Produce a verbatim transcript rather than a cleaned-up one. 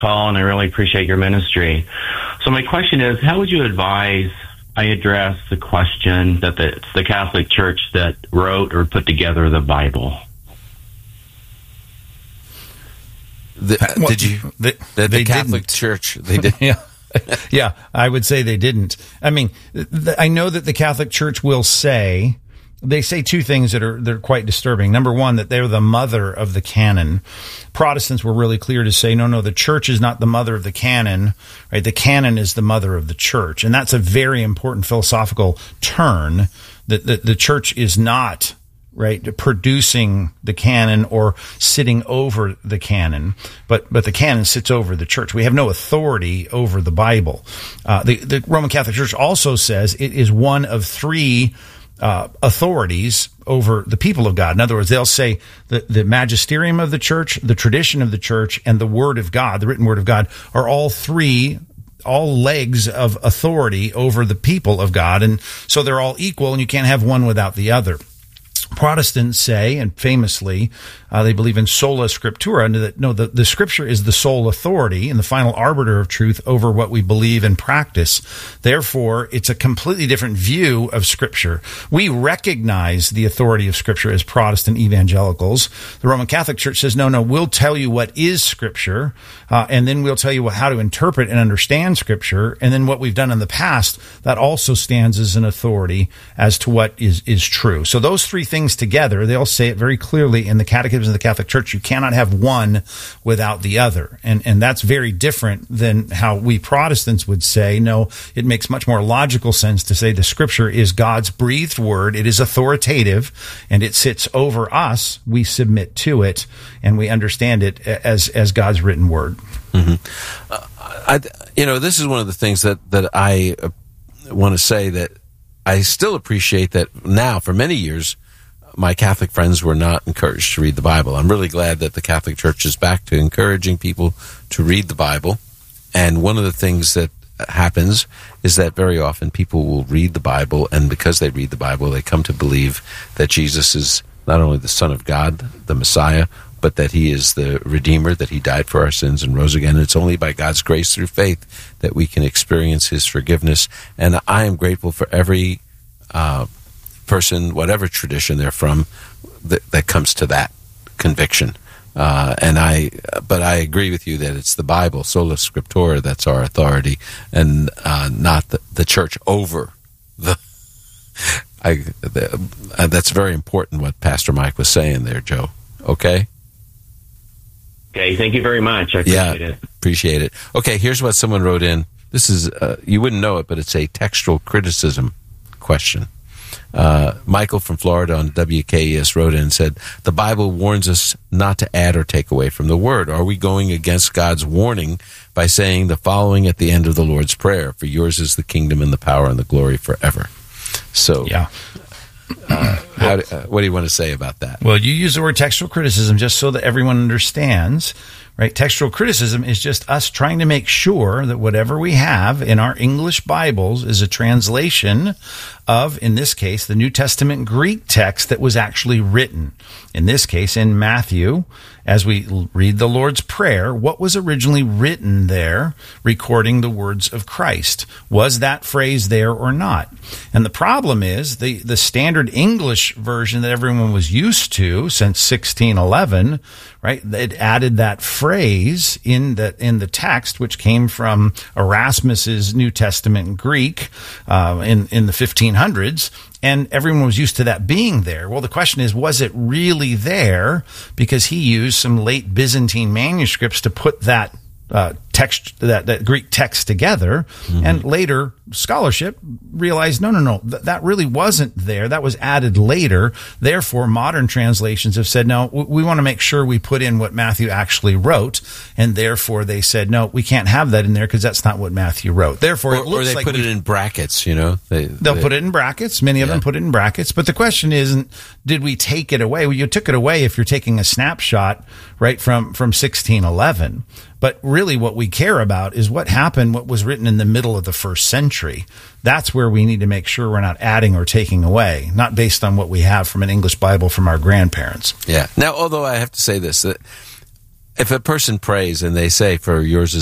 Paul, and I really appreciate your ministry. So my question is, how would you advise I address the question that the, it's the Catholic Church that wrote or put together the Bible? The, well, did you? The, the, the Catholic didn't. Church, they did. Yeah. Yeah, I would say they didn't. I mean, th- I know that the Catholic Church will say, they say two things that are they're quite disturbing. Number one, that they're the mother of the canon. Protestants were really clear to say, no, no, the church is not the mother of the canon, right? The canon is the mother of the church. And that's a very important philosophical turn, that the, the church is not, right, producing the canon or sitting over the canon, but but the canon sits over the church. We have no authority over the Bible. Uh, the, the Roman Catholic Church also says it is one of three uh, authorities over the people of God. In other words, they'll say the, the magisterium of the church, the tradition of the church, and the Word of God, the written Word of God, are all three all legs of authority over the people of God. And so they're all equal, and you can't have one without the other. Protestants say, and famously, uh, they believe in sola scriptura, that no, the, the scripture is the sole authority and the final arbiter of truth over what we believe and practice. Therefore, it's a completely different view of scripture. We recognize the authority of scripture as Protestant evangelicals. The Roman Catholic Church says, no, no, we'll tell you what is scripture, uh, and then we'll tell you how to interpret and understand scripture, and then what we've done in the past, that also stands as an authority as to what is, is true. So those three things together, they'll say it very clearly in the Catechism of the Catholic Church. You cannot have one without the other. And and that's very different than how we Protestants would say, no, it makes much more logical sense to say the scripture is God's breathed word. It is authoritative and it sits over us. We submit to it and we understand it as, as God's written word. Mm-hmm. Uh, I, you know, this is one of the things that, that I uh, want to say, that I still appreciate that now for many years, my Catholic friends were not encouraged to read the Bible. I'm really glad that the Catholic Church is back to encouraging people to read the Bible. And one of the things that happens is that very often people will read the Bible, and because they read the Bible, they come to believe that Jesus is not only the Son of God, the Messiah, but that he is the Redeemer, that he died for our sins and rose again. And it's only by God's grace through faith that we can experience his forgiveness. And I am grateful for every uh person, whatever tradition they're from, that, that comes to that conviction. Uh, and I, but I agree with you that it's the Bible, sola scriptura, that's our authority, and uh, not the, the church over the. I. The, uh, that's very important what Pastor Mike was saying there, Joe. Okay. Okay. Thank you very much. I appreciate yeah, it. Appreciate it. Okay. Here's what someone wrote in. This is uh, you wouldn't know it, but it's a textual criticism question. Uh, Michael from Florida on W K E S wrote in and said, the Bible warns us not to add or take away from the word. Are we going against God's warning by saying the following at the end of the Lord's Prayer? For yours is the kingdom and the power and the glory forever. So, yeah. uh, how do, uh, what do you want to say about that? Well, you use the word textual criticism just so that everyone understands. Right? Textual criticism is just us trying to make sure that whatever we have in our English Bibles is a translation of, in this case, the New Testament Greek text that was actually written. In this case, in Matthew, as we read the Lord's Prayer, what was originally written there, recording the words of Christ? Was that phrase there or not? And the problem is the, the standard English version that everyone was used to since sixteen eleven, right? It added that phrase in the in the text, which came from Erasmus's New Testament Greek uh, in in the fifteen hundreds, and everyone was used to that being there. Well, the question is, was it really there? Because he used some late Byzantine manuscripts to put that uh, text, that, that Greek text together, mm-hmm. and later scholarship realized, no, no, no, th- that really wasn't there. That was added later. Therefore, modern translations have said, no, w- we want to make sure we put in what Matthew actually wrote, and therefore they said, no, we can't have that in there because that's not what Matthew wrote. Therefore, or, it looks or they like put it in brackets, you know. They, they'll they, put it in brackets. Many of yeah. them put it in brackets. But the question isn't, did we take it away? Well, you took it away if you're taking a snapshot right from, from sixteen eleven. But really what we care about is what happened, what was written in the middle of the first century. That's where we need to make sure we're not adding or taking away, not based on what we have from an English Bible from our grandparents. Yeah. Now, although I have to say this, that if a person prays and they say, for yours is